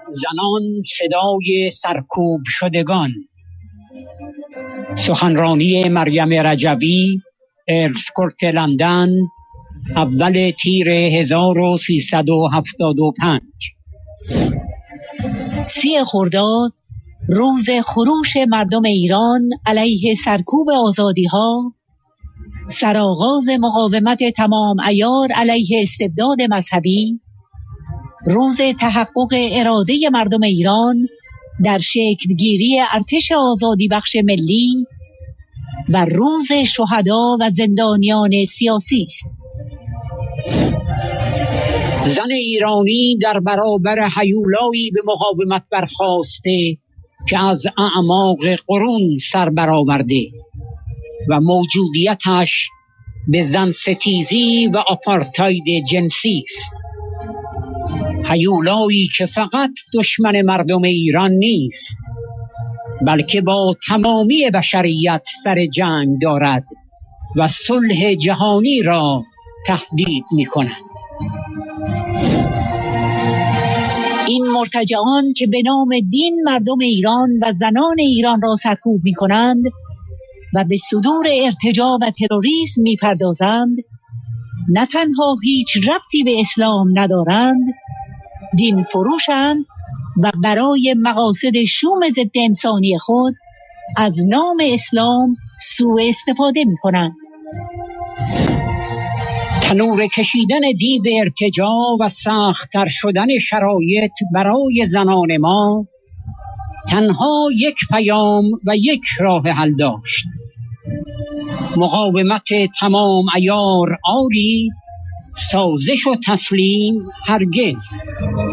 زنان صدای سرکوب شدگان. سخنرانی مریم رجوی، ارسکورت لندن، اول تیر 1375. 30 خرداد، روز خروش مردم ایران علیه سرکوب آزادی‌ها، سرآغاز مقاومت تمام عیار علیه استبداد مذهبی، روز تحقق اراده مردم ایران در شکلگیری ارتش آزادی بخش ملی و روز شهدا و زندانیان سیاسی است. زن ایرانی در برابر هیولایی به مقاومت برخاسته که از اعماق قرون سر برآورده و موجودیتش به زن ستیزی و آپارتاید جنسی است. هیولایی که فقط دشمن مردم ایران نیست، بلکه با تمامی بشریت سر جنگ دارد و صلح جهانی را تهدید می‌کند. این مرتجعان که به نام دین مردم ایران و زنان ایران را سرکوب می‌کنند و به صدور ارتجاع و تروریسم می‌پردازند، نه تنها هیچ ربطی به اسلام ندارند، دین فروشند و برای مقاصد شوم ضد انسانی خود از نام اسلام سوء استفاده می‌کنند. تنور کشیدن دید ارتجاع و سخت‌تر شدن شرایط برای زنان ما تنها یک پیام و یک راه حل داشت: مقاومت تمام عیار آری، سازش و تسلیم هرگز.